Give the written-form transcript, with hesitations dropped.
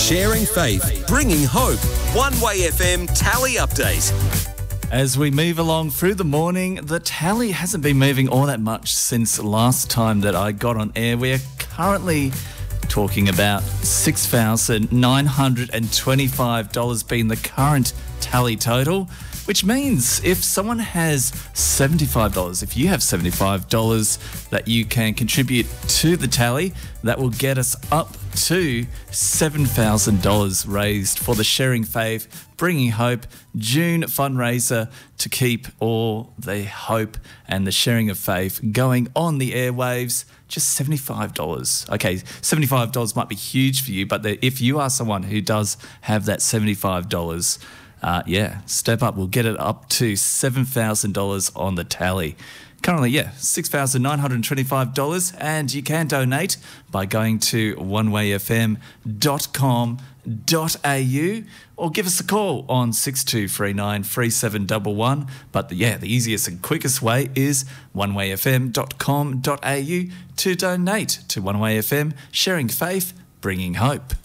Sharing faith, bringing hope. One Way FM Tally Update. As we move along through the morning, the tally hasn't been moving all that much since last time that I got on air. We're currently talking about $6,925 being the current tally total, which means if someone has $75, if you have $75 that you can contribute to the tally, that will get us up to $7,000 raised for the Sharing Faith, Bringing Hope June fundraiser to keep all the hope and the sharing of faith going on the airwaves. Just $75. Okay, $75 might be huge for you, but if you are someone who does have that $75, step up. We'll get it up to $7,000 on the tally. Currently, $6,925, and you can donate by going to onewayfm.com.au or give us a call on 6239 3711. But the easiest and quickest way is onewayfm.com.au to donate to One Way FM, sharing faith, bringing hope.